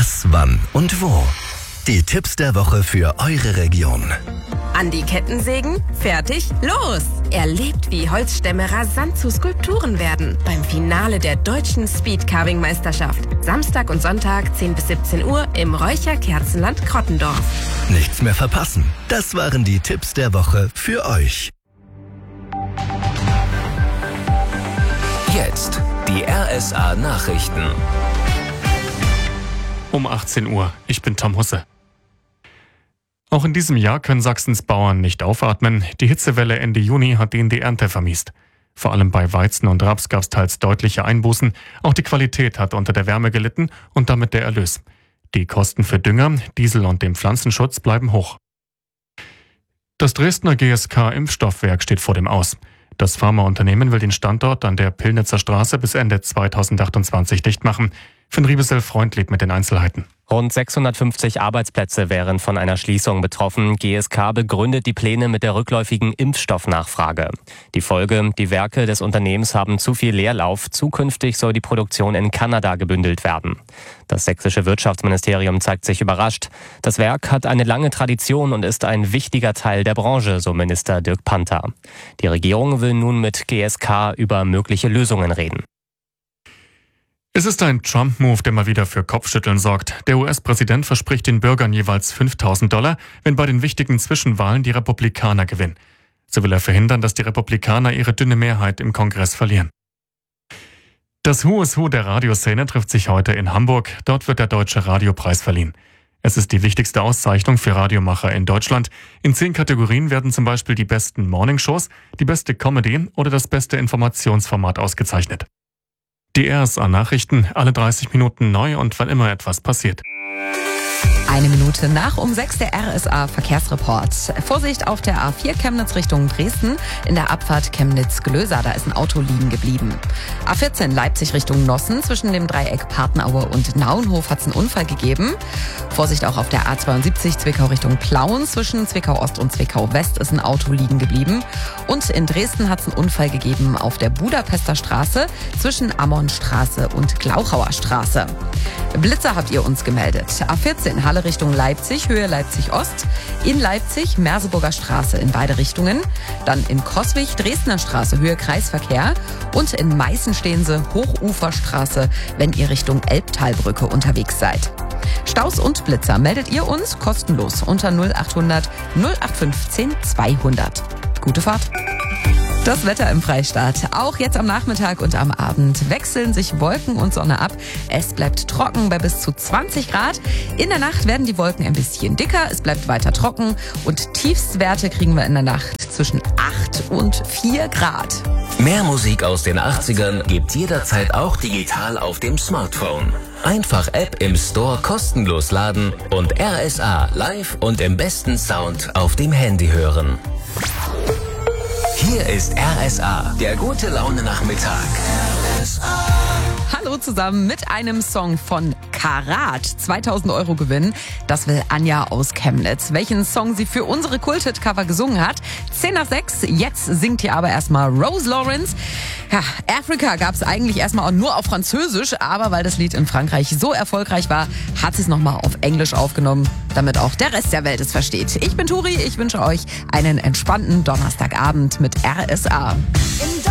Was, wann und wo. Die Tipps der Woche für eure Region. An die Kettensägen? Fertig? Los! Erlebt, wie Holzstämme rasant zu Skulpturen werden. Beim Finale der deutschen Speedcarving-Meisterschaft. Samstag und Sonntag 10 bis 17 Uhr im Räucherkerzenland Krottendorf. Nichts mehr verpassen. Das waren die Tipps der Woche für euch. Jetzt die RSA Nachrichten. Um 18 Uhr. Ich bin Tom Husse. Auch in diesem Jahr können Sachsens Bauern nicht aufatmen. Die Hitzewelle Ende Juni hat ihnen die Ernte vermiest. Vor allem bei Weizen und Raps gab es teils deutliche Einbußen. Auch die Qualität hat unter der Wärme gelitten und damit der Erlös. Die Kosten für Dünger, Diesel und den Pflanzenschutz bleiben hoch. Das Dresdner GSK-Impfstoffwerk steht vor dem Aus. Das Pharmaunternehmen will den Standort an der Pillnitzer Straße bis Ende 2028 dicht machen. Finn Riebesel-Freund lebt mit den Einzelheiten. Rund 650 Arbeitsplätze wären von einer Schließung betroffen. GSK begründet die Pläne mit der rückläufigen Impfstoffnachfrage. Die Folge: Die Werke des Unternehmens haben zu viel Leerlauf. Zukünftig soll die Produktion in Kanada gebündelt werden. Das sächsische Wirtschaftsministerium zeigt sich überrascht. Das Werk hat eine lange Tradition und ist ein wichtiger Teil der Branche, so Minister Dirk Panther. Die Regierung will nun mit GSK über mögliche Lösungen reden. Es ist ein Trump-Move, der mal wieder für Kopfschütteln sorgt. Der US-Präsident verspricht den Bürgern jeweils $5.000, wenn bei den wichtigen Zwischenwahlen die Republikaner gewinnen. So will er verhindern, dass die Republikaner ihre dünne Mehrheit im Kongress verlieren. Das Who is Who der Radioszene trifft sich heute in Hamburg. Dort wird der Deutsche Radiopreis verliehen. Es ist die wichtigste Auszeichnung für Radiomacher in Deutschland. In 10 Kategorien werden zum Beispiel die besten Morningshows, die beste Comedy oder das beste Informationsformat ausgezeichnet. Die RSA-Nachrichten, alle 30 Minuten neu und wann immer etwas passiert. 1 Minute nach um 6 der RSA-Verkehrsreport. Vorsicht auf der A4 Chemnitz Richtung Dresden. In der Abfahrt Chemnitz-Glösa, da ist ein Auto liegen geblieben. A14 Leipzig Richtung Nossen. Zwischen dem Dreieck Partenaue und Nauenhof hat es einen Unfall gegeben. Vorsicht auch auf der A72 Zwickau Richtung Plauen. Zwischen Zwickau Ost und Zwickau West ist ein Auto liegen geblieben. Und in Dresden hat es einen Unfall gegeben auf der Budapester Straße zwischen Ammonstraße und Glauchauer Straße. Blitzer habt ihr uns gemeldet. A14 Halle Richtung Leipzig, Höhe Leipzig-Ost. In Leipzig Merseburger Straße in beide Richtungen. Dann in Coswig Dresdner Straße, Höhe Kreisverkehr. Und in Meißen-Stehense Hochuferstraße, wenn ihr Richtung Elbtalbrücke unterwegs seid. Staus und Blitzer meldet ihr uns kostenlos unter 0800 0815 200. Gute Fahrt! Das Wetter im Freistaat. Auch jetzt am Nachmittag und am Abend wechseln sich Wolken und Sonne ab. Es bleibt trocken bei bis zu 20 Grad. In der Nacht werden die Wolken ein bisschen dicker. Es bleibt weiter trocken. Und Tiefstwerte kriegen wir in der Nacht zwischen 8 und 4 Grad. Mehr Musik aus den 80ern gibt's jederzeit auch digital auf dem Smartphone. Einfach App im Store kostenlos laden und RSA live und im besten Sound auf dem Handy hören. Hier ist RSA, der gute Laune Nachmittag. Hallo zusammen mit einem Song von Karat. 2000 € Gewinn. Das will Anja aus Chemnitz. Welchen Song sie für unsere Kult-Hit-Cover gesungen hat. 10 nach 6. Jetzt singt hier aber erstmal Rose Lawrence. Ja, Africa gab es eigentlich erstmal auch nur auf Französisch, aber weil das Lied in Frankreich so erfolgreich war, hat sie es nochmal auf Englisch aufgenommen, damit auch der Rest der Welt es versteht. Ich bin Turi, ich wünsche euch einen entspannten Donnerstagabend mit RSA.